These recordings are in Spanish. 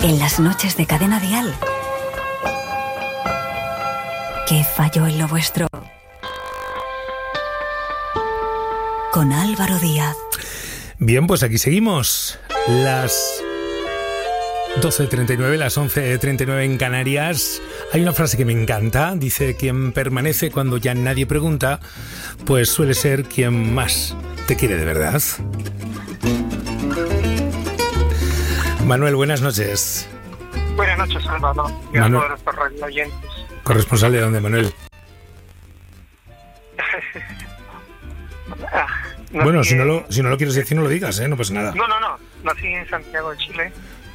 En las noches de Cadena Dial. ¿Qué falló en lo vuestro? Con Álvaro Díaz. Bien, pues aquí seguimos. Las 12:39, las 11:39 en Canarias. Hay una frase que me encanta. Dice: quien permanece cuando ya nadie pregunta, pues suele ser quien más te quiere de verdad. Manuel, buenas noches. Buenas noches, Álvaro. Y a todos nuestros radio oyentes. ¿Corresponsal de dónde, Manuel? Bueno, si no lo quieres decir, no lo digas, no pasa nada. No. Nací en Santiago de Chile.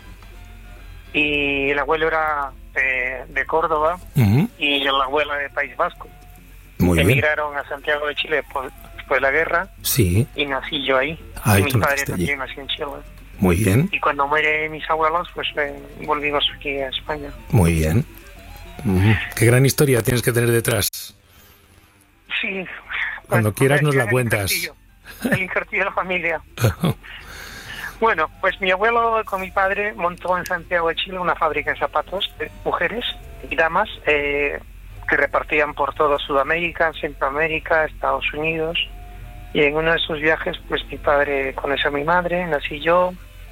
Y el abuelo era de Córdoba. Uh-huh. Y la abuela de País Vasco. Muy bien. Emigraron a Santiago de Chile después de la guerra. Sí. Y nací yo ahí. Ay, y mi padre también nació en Chile. Muy bien. Y cuando mueren mis abuelos, pues volvimos aquí a España. Muy bien. Qué gran historia tienes que tener detrás. Sí. Cuando quieras nos la cuentas. El injertillo de la familia. Bueno, pues mi abuelo con mi padre montó en Santiago de Chile una fábrica de zapatos de mujeres y damas que repartían por toda Sudamérica, Centroamérica, Estados Unidos. Y en uno de sus viajes, pues mi padre conoció a mi madre, nací yo.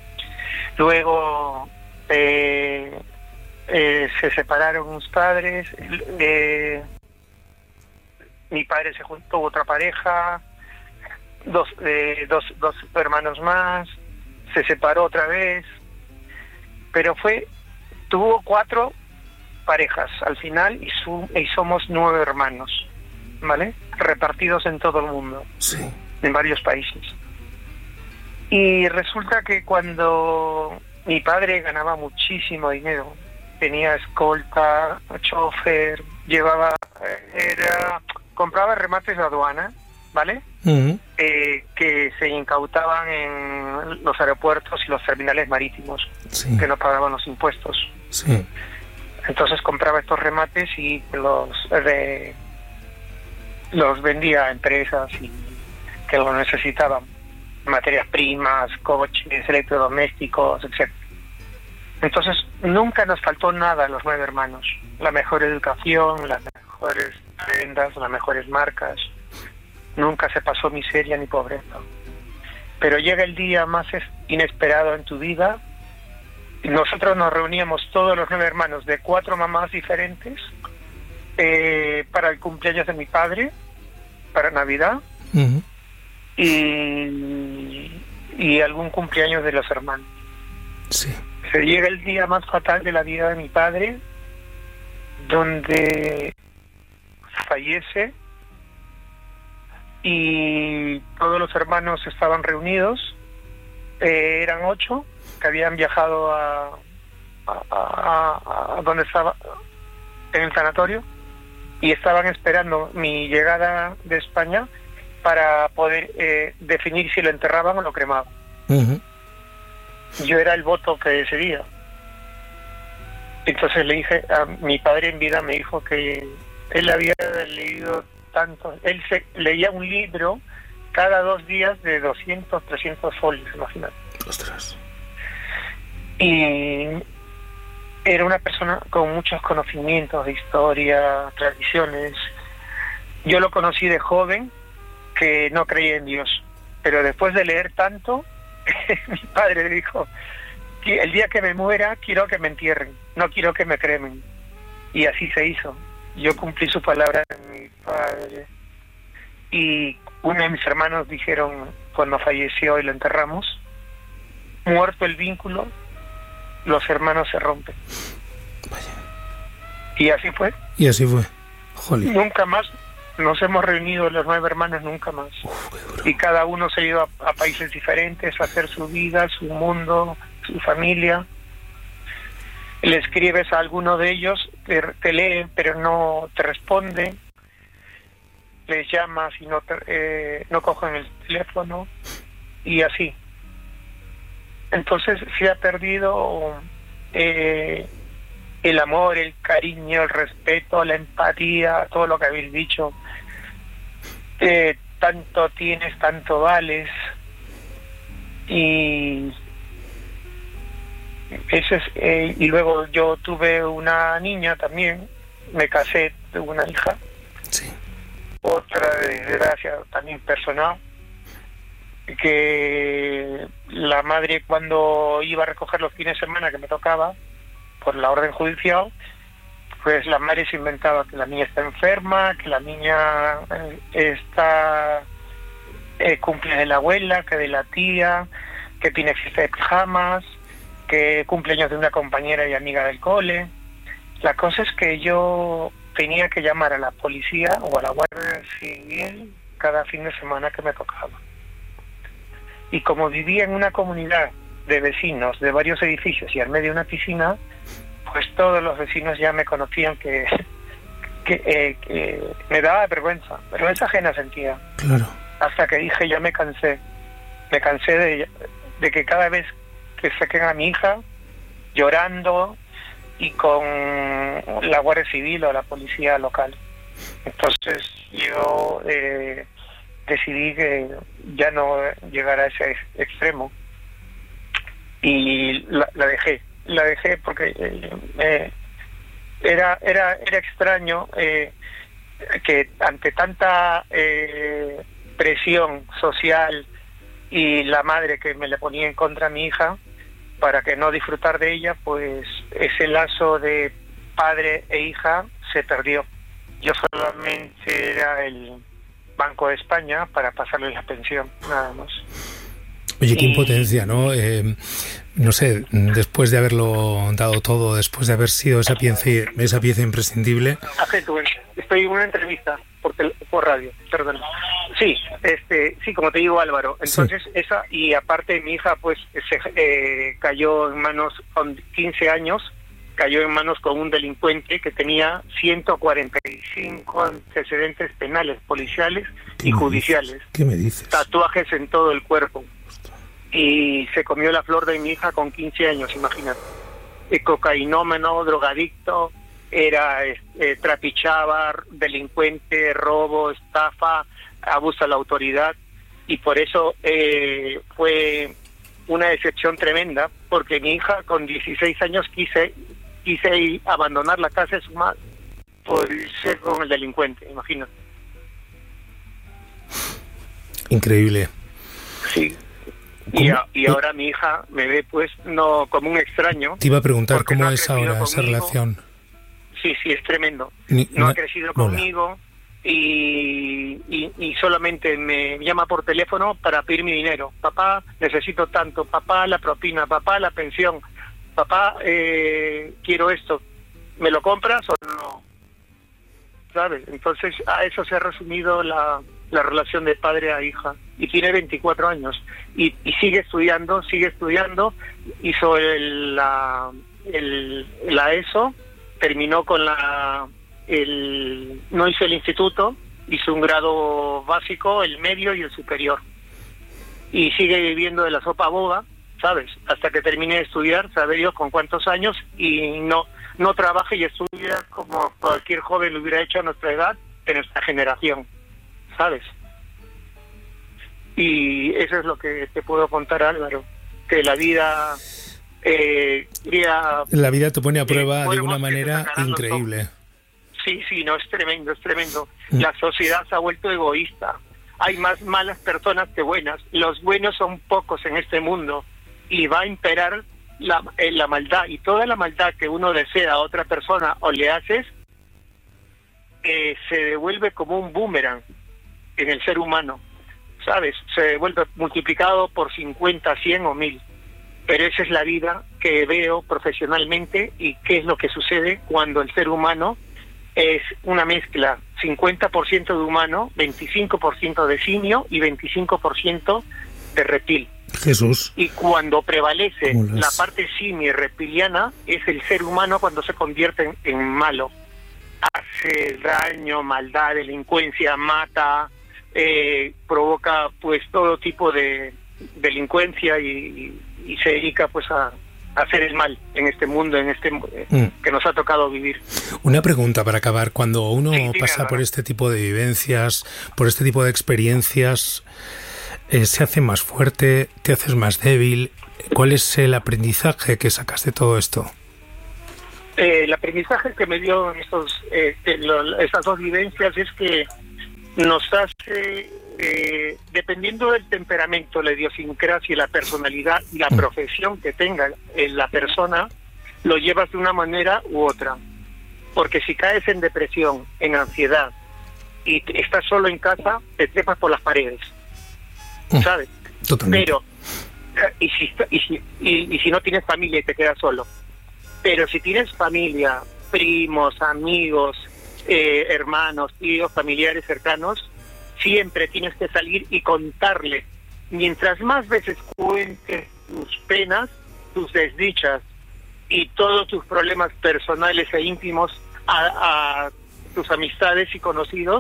Luego se separaron mis padres. Mi padre se juntó a otra pareja, dos hermanos más, se separó otra vez, pero tuvo 4 parejas al final y somos 9 hermanos, ¿vale? Repartidos en todo el mundo, sí, en varios países. Y resulta que cuando mi padre ganaba muchísimo dinero, tenía escolta, chofer, compraba remates de aduana, ¿vale? Uh-huh. Que se incautaban en los aeropuertos y los terminales marítimos, sí, que no pagaban los impuestos. Sí. Entonces compraba estos remates y los vendía a empresas que lo necesitaban, materias primas, coches, electrodomésticos, etc. Entonces nunca nos faltó nada a los 9 hermanos: la mejor educación, las mejores prendas, las mejores marcas. Nunca se pasó miseria ni pobreza. Pero llega el día más inesperado en tu vida. Nosotros nos reuníamos todos los 9 hermanos de 4 mamás diferentes para el cumpleaños de mi padre, para Navidad, uh-huh, y algún cumpleaños de los hermanos. sí. Se llega el día más fatal de la vida de mi padre, donde fallece y todos los hermanos estaban reunidos. Eran 8 que habían viajado a donde estaba, en el sanatorio, y estaban esperando mi llegada de España para poder definir si lo enterraban o lo cremaban. Uh-huh. Yo era el voto que decidía. Entonces le dije a mi padre en vida, me dijo que él había leído tanto, él leía un libro cada 2 días de 200, 300 folios, imagínate. Ostras. Y era una persona con muchos conocimientos de historia, tradiciones. Yo lo conocí de joven, que no creía en Dios, pero después de leer tanto, mi padre dijo: el día que me muera quiero que me entierren, no quiero que me cremen. Y así se hizo. Yo cumplí su palabra de mi padre. Y uno de mis hermanos dijeron, cuando falleció y lo enterramos: muerto el vínculo, los hermanos se rompen. Vaya. Y así fue. Y así fue. Jolín. Nunca más nos hemos reunido los 9 hermanos, nunca más. Y cada uno se ha ido a países diferentes a hacer su vida, su mundo, su familia. Le escribes a alguno de ellos, te leen pero no te responden. Les llamas y no cogen el teléfono, y así. Entonces se ha perdido el amor, el cariño, el respeto, la empatía, todo lo que habéis dicho. Tanto tienes, tanto vales. Y Y luego yo tuve una niña también, me casé, tuve una hija. Sí. Otra desgracia también personal, que la madre, cuando iba a recoger los fines de semana que me tocaba por la orden judicial, pues la madre se inventaba que la niña está enferma, que la niña está cumple de la abuela, que de la tía, que tiene fiesta de pijamas, que cumpleaños de una compañera y amiga del cole. La cosa es que yo tenía que llamar a la policía o a la Guardia Civil cada fin de semana que me tocaba. Y como vivía en una comunidad de vecinos de varios edificios y al medio de una piscina, pues todos los vecinos ya me conocían que me daba vergüenza, vergüenza ajena sentía. Claro. Hasta que dije, ya me cansé de que cada vez que saquen a mi hija llorando y con la Guardia Civil o la policía local. Entonces yo decidí que ya no llegar a ese extremo y la dejé porque era extraño que ante tanta presión social y la madre que me le ponía en contra a mi hija para que no disfrutar de ella, pues ese lazo de padre e hija se perdió. Yo solamente era el Banco de España para pasarle la pensión, nada más. Oye, qué impotencia, ¿no? No sé, después de haberlo dado todo, después de haber sido esa pieza imprescindible. Estoy en una entrevista por radio, perdón. Sí, como te digo, Álvaro. Entonces, sí. Esa, y aparte mi hija, pues, cayó en manos, con 15 años, cayó en manos con un delincuente que tenía 145 antecedentes penales, policiales y judiciales. ¿Qué me dices? Tatuajes en todo el cuerpo. Y se comió la flor de mi hija con 15 años, imagínate. Cocainómeno, drogadicto, trapichaba, delincuente, robo, estafa, abuso a la autoridad. Y por eso fue una decepción tremenda, porque mi hija con 16 años quise abandonar la casa de su madre por irse con el delincuente, imagínate. Increíble. Sí. Y ahora mi hija me ve pues no como un extraño. Te iba a preguntar cómo es ahora esa relación. Sí, es tremendo. No ha crecido conmigo y solamente me llama por teléfono para pedir mi dinero. Papá, necesito tanto. Papá, la propina. Papá, la pensión. Papá, quiero esto. ¿Me lo compras o no? ¿Sabes? Entonces a eso se ha resumido la relación de padre a hija. Y tiene 24 años y sigue estudiando, hizo la ESO, terminó con no hizo el instituto, hizo un grado básico, el medio y el superior, y sigue viviendo de la sopa boba, ¿sabes? Hasta que termine de estudiar, sabe Dios con cuántos años, y no trabaja y estudia como cualquier joven lo hubiera hecho a nuestra edad, de nuestra generación, ¿sabes? Y eso es lo que te puedo contar, Álvaro, que la vida la vida te pone a prueba de una manera increíble. Sí, no, es tremendo. La sociedad se ha vuelto egoísta. Hay más malas personas que buenas. Los buenos son pocos en este mundo y va a imperar la maldad, y toda la maldad que uno desea a otra persona o le haces se devuelve como un boomerang en el ser humano, ¿sabes? Se devuelve multiplicado por 50, 100 o 1000. Pero esa es la vida que veo profesionalmente, y qué es lo que sucede cuando el ser humano es una mezcla 50% de humano, 25% de simio y 25% de reptil. Jesús. Y cuando prevalece la parte simio y reptiliana, es el ser humano cuando se convierte en malo. Hace daño, maldad, delincuencia, mata, provoca pues todo tipo de delincuencia y se dedica pues a hacer el mal en este mundo, que nos ha tocado vivir. Una pregunta para acabar. Cuando uno pasa por este tipo de vivencias, por este tipo de experiencias, ¿Se hace más fuerte? ¿Te haces más débil? ¿Cuál es el aprendizaje que sacas de todo esto? El aprendizaje que me dio estas dos vivencias es que nos hace, dependiendo del temperamento, la idiosincrasia, la personalidad y la profesión que tenga la persona, lo llevas de una manera u otra. Porque si caes en depresión, en ansiedad, y estás solo en casa, te trepas por las paredes, ¿sabes? Totalmente. Pero, y si no tienes familia y te quedas solo. Pero si tienes familia, primos, amigos, hermanos, tíos, familiares cercanos, siempre tienes que salir y contarle. Mientras más veces cuentes tus penas, tus desdichas y todos tus problemas personales e íntimos a tus amistades y conocidos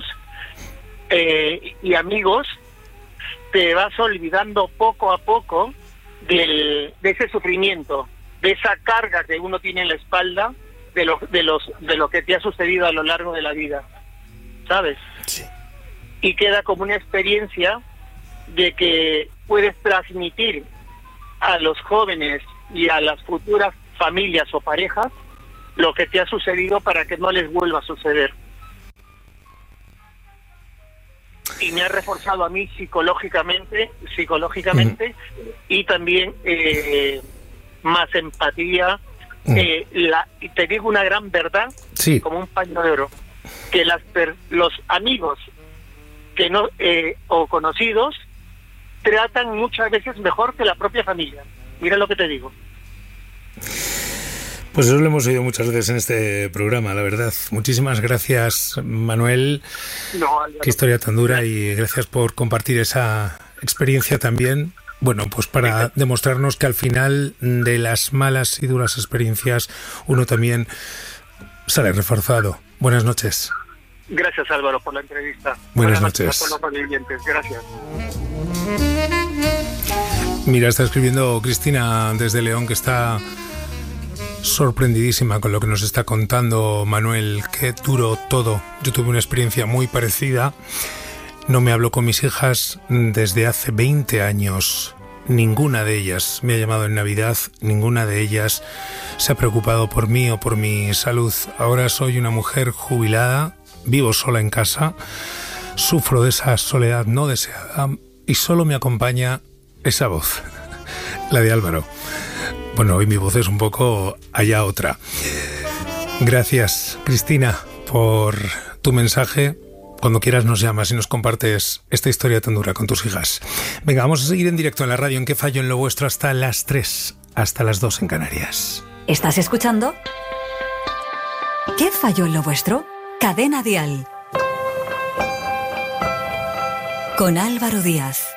y amigos, te vas olvidando poco a poco de ese sufrimiento, de esa carga que uno tiene en la espalda, de lo que te ha sucedido a lo largo de la vida, ¿sabes? Sí. Y queda como una experiencia de que puedes transmitir a los jóvenes y a las futuras familias o parejas lo que te ha sucedido para que no les vuelva a suceder. Y me ha reforzado a mí psicológicamente y también más empatía. Y te digo una gran verdad, sí, como un paño de oro, que los amigos que no o conocidos tratan muchas veces mejor que la propia familia. Mira lo que te digo. Pues eso lo hemos oído muchas veces en este programa, la verdad. Muchísimas gracias, Manuel. Qué historia tan dura, y gracias por compartir esa experiencia también. Bueno, pues para demostrarnos que al final de las malas y duras experiencias uno también sale reforzado. Buenas noches. Gracias, Álvaro, por la entrevista. Buenas noches. A todos los oyentes. Gracias. Mira, está escribiendo Cristina desde León, que está sorprendidísima con lo que nos está contando Manuel. Qué duro todo. Yo tuve una experiencia muy parecida. No me hablo con mis hijas desde hace 20 años. Ninguna de ellas me ha llamado en Navidad, ninguna de ellas se ha preocupado por mí o por mi salud. Ahora soy una mujer jubilada, vivo sola en casa, sufro de esa soledad no deseada y solo me acompaña esa voz, la de Álvaro. Bueno, hoy mi voz es un poco allá otra. Gracias, Cristina, por tu mensaje. Cuando quieras nos llamas y nos compartes esta historia tan dura con tus hijas. Venga, vamos a seguir en directo en la radio en Qué Fallo en lo Vuestro hasta las 3, hasta las 2 en Canarias. ¿Estás escuchando? ¿Qué falló en lo vuestro? Cadena Dial. Con Álvaro Díaz.